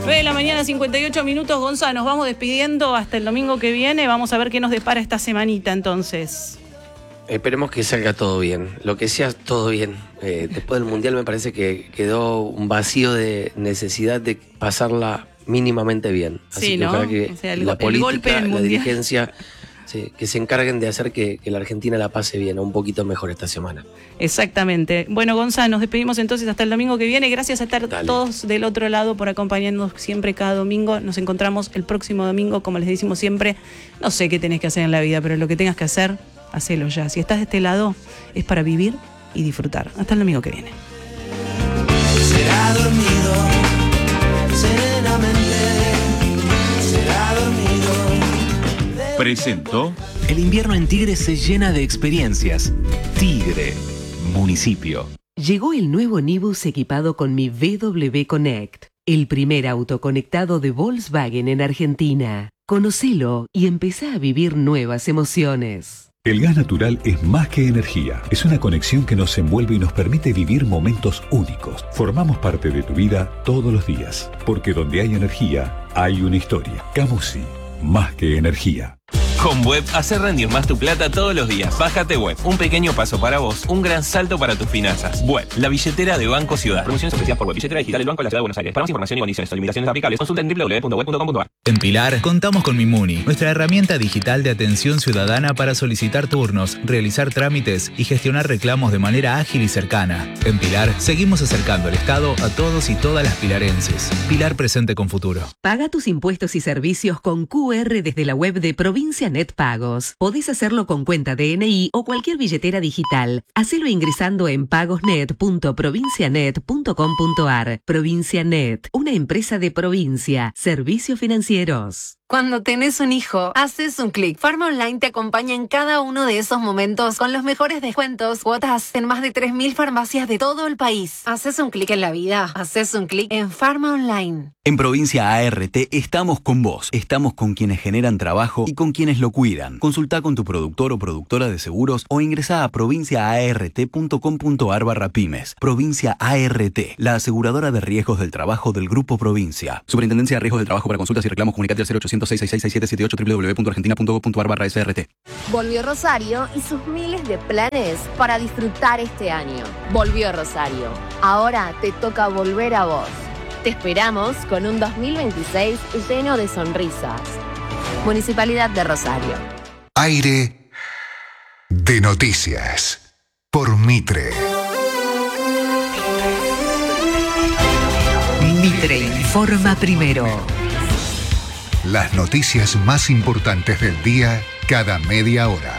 9 de la mañana, 58 minutos. Gonza, nos vamos despidiendo hasta el domingo que viene. Vamos a ver qué nos depara esta semanita entonces. Esperemos que salga todo bien, lo que sea todo bien. Después del Mundial me parece que quedó un vacío de necesidad de pasarla mínimamente bien. Así Sí, que ¿no? ojalá que O sea, la el política, golpe en el la Mundial. dirigencia, sí, que se encarguen de hacer que la Argentina la pase bien, o un poquito mejor esta semana. Exactamente. Bueno, Gonza, nos despedimos entonces hasta el domingo que viene. Gracias a estar Dale. todos del otro lado por acompañarnos siempre cada domingo. Nos encontramos el próximo domingo, como les decimos siempre. No sé qué tenés que hacer en la vida, pero lo que tengas que hacer, hacelo ya. Si estás de este lado, es para vivir y disfrutar. Hasta el domingo que viene. Será dormido, serenamente, será dormido. Presentó. El invierno en Tigre se llena de experiencias. Tigre, municipio. Llegó el nuevo Nibus equipado con mi VW Connect, el primer auto conectado de Volkswagen en Argentina. Conocelo y empezá a vivir nuevas emociones. El gas natural es más que energía. Es una conexión que nos envuelve y nos permite vivir momentos únicos. Formamos parte de tu vida todos los días. Porque donde hay energía, hay una historia. Camusi, más que energía. Con Web, hacer rendir más tu plata todos los días. Bájate Web, un pequeño paso para vos, un gran salto para tus finanzas. Web, la billetera de Banco Ciudad. Promociones ofrecidas por Web, billetera digital del Banco de la Ciudad de Buenos Aires. Para más información y condiciones o limitaciones aplicables, consulta en www.web.com.ar. En Pilar, contamos con Mimuni, nuestra herramienta digital de atención ciudadana para solicitar turnos, realizar trámites y gestionar reclamos de manera ágil y cercana. En Pilar, seguimos acercando el Estado a todos y todas las pilarenses. Pilar presente con futuro. Paga tus impuestos y servicios con QR desde la web de Provincia Net Pagos. Podés hacerlo con cuenta DNI o cualquier billetera digital. Hacelo ingresando en pagosnet.provincianet.com.ar. Provincia Net, una empresa de provincia. Servicios financieros. Cuando tenés un hijo, haces un clic. Farma Online te acompaña en cada uno de esos momentos con los mejores descuentos, cuotas en más de 3.000 farmacias de todo el país. Haces un clic en la vida, haces un clic en Farma Online. En Provincia ART estamos con vos, estamos con quienes generan trabajo y con quienes lo cuidan. Consultá con tu productor o productora de seguros o ingresá a provinciaart.com.ar/pymes. Provincia ART, la aseguradora de riesgos del trabajo del Grupo Provincia. Superintendencia de Riesgos del Trabajo. Para consultas y reclamos comunicate al 0800 666 www.argentina.gov.ar/SRT. Volvió Rosario y sus miles de planes para disfrutar este año. Volvió Rosario. Ahora te toca volver a vos. Te esperamos con un 2026 lleno de sonrisas. Municipalidad de Rosario. Aire de noticias por Mitre. Mitre informa primero. Las noticias más importantes del día cada media hora.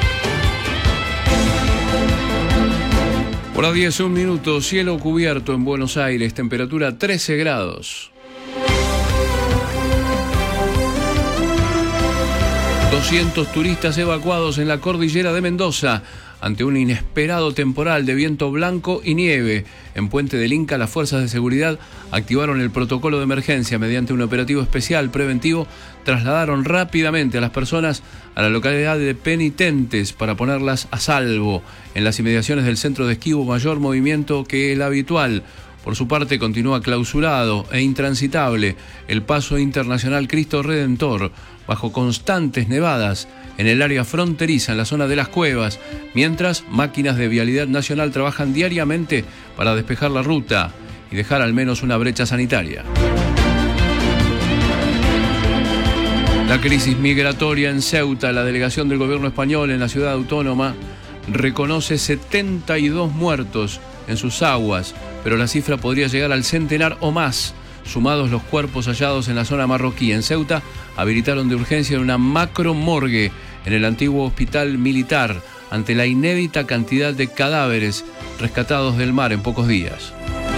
Hora 10, un minuto, cielo cubierto en Buenos Aires, temperatura 13 grados. 200 turistas evacuados en la cordillera de Mendoza ante un inesperado temporal de viento blanco y nieve. En Puente del Inca, las fuerzas de seguridad activaron el protocolo de emergencia. Mediante un operativo especial preventivo, trasladaron rápidamente a las personas a la localidad de Penitentes para ponerlas a salvo. En las inmediaciones del centro de esquí hubo mayor movimiento que el habitual. Por su parte, continúa clausurado e intransitable el paso internacional Cristo Redentor, bajo constantes nevadas en el área fronteriza, en la zona de las cuevas, mientras máquinas de Vialidad Nacional trabajan diariamente para despejar la ruta y dejar al menos una brecha sanitaria. La crisis migratoria en Ceuta. La delegación del gobierno español en la ciudad autónoma reconoce 72 muertos en sus aguas, pero la cifra podría llegar al centenar o más. Sumados los cuerpos hallados en la zona marroquí. En Ceuta habilitaron de urgencia una macromorgue en el antiguo hospital militar ante la inédita cantidad de cadáveres rescatados del mar en pocos días.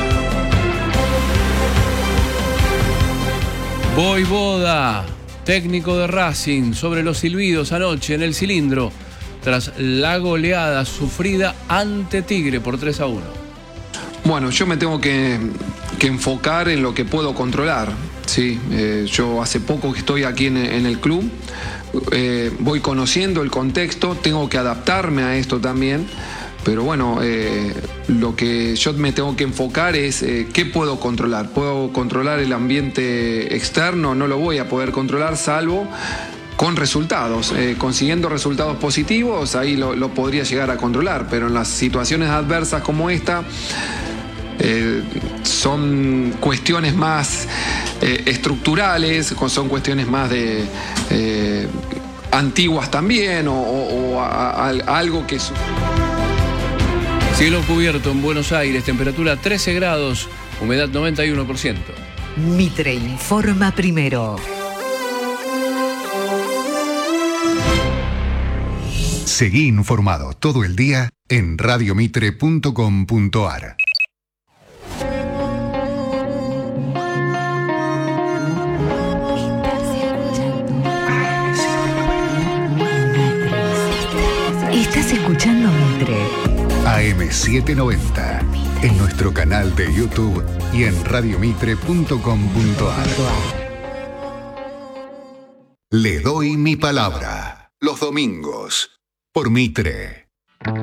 Voivoda, técnico de Racing, sobre los silbidos anoche en el cilindro tras la goleada sufrida ante Tigre por 3-1. Bueno, yo me tengo que enfocar en lo que puedo controlar. ¿Sí? Yo hace poco que estoy aquí en el club, voy conociendo el contexto, tengo que adaptarme a esto también, Pero bueno, lo que yo me tengo que enfocar es qué puedo controlar. ¿Puedo controlar el ambiente externo? No lo voy a poder controlar salvo con resultados. Consiguiendo resultados positivos, ahí lo podría llegar a controlar. Pero en las situaciones adversas como esta, son cuestiones más estructurales, son cuestiones más de antiguas también, o algo que... Cielo cubierto en Buenos Aires, temperatura 13 grados, humedad 91%. Mitre informa primero. Seguí informado todo el día en radiomitre.com.ar. Estás escuchando Mitre. AM790, en nuestro canal de YouTube y en radiomitre.com.ar. Le doy mi palabra, los domingos, por Mitre.